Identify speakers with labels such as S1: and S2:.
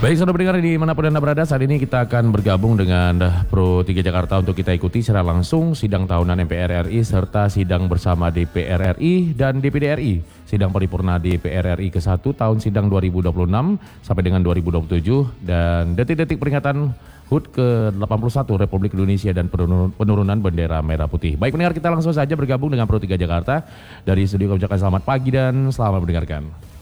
S1: Baik, saudara pendengar dimanapun Anda berada, saat ini kita akan bergabung dengan Pro 3 Jakarta untuk kita ikuti secara langsung sidang tahunan MPR RI serta sidang bersama DPR RI dan DPD RI. Sidang paripurna DPR RI ke-1 tahun sidang 2026 sampai dengan 2027 dan detik-detik peringatan HUT ke-81 Republik Indonesia dan penurunan bendera merah putih. Baik pendengar, kita langsung saja bergabung dengan Pro 3 Jakarta. Dari studio kami ucapkan selamat pagi dan selamat mendengarkan.